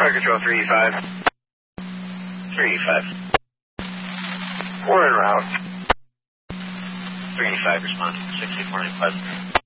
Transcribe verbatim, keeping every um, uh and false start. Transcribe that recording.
Fire Control three eighty-five. three eighty-five. We're en route. three eighty-five, respond. sixty-four ninety-five.